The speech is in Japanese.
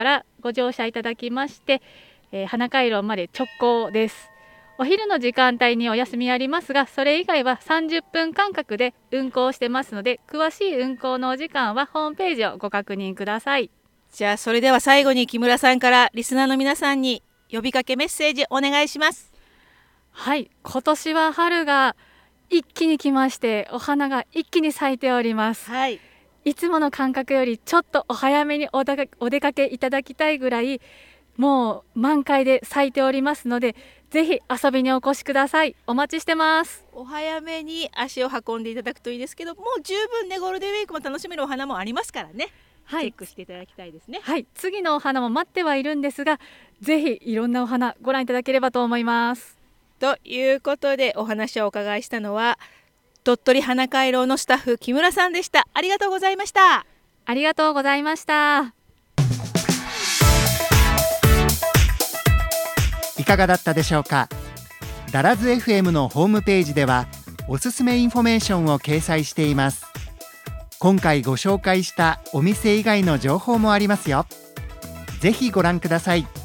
からご乗車いただきまして、花回廊まで直行です。お昼の時間帯にお休みありますが、それ以外は30分間隔で運行してますので、詳しい運行のお時間はホームページをご確認ください。 じゃあそれでは最後に木村さんからリスナーの皆さんに呼びかけメッセージお願いします。 はい、今年は春が一気に来まして、お花が一気に咲いております。 はい、 いつもの間隔よりちょっとお早めにお出かけいただきたいぐらい、もう満開で咲いておりますので、ぜひ遊びにお越しください。お待ちしてます。 お早めに足を運んでいただくといいですけど、もう十分ね、ゴールデンウィークも楽しめるお花もありますからね、 はい、 チェックしていただきたいですね。 はい、次のお花も待ってはいるんですが、ぜひいろんなお花ご覧いただければと思います。 ということでお話をお伺いしたのは鳥取花回廊のスタッフ木村さんでした。ありがとうございました。 ありがとうございました。 いかがだったでしょうか。ダラズ FM のホームページではおすすめインフォメーションを掲載しています。今回ご紹介したお店以外の情報もありますよ。ぜひご覧ください。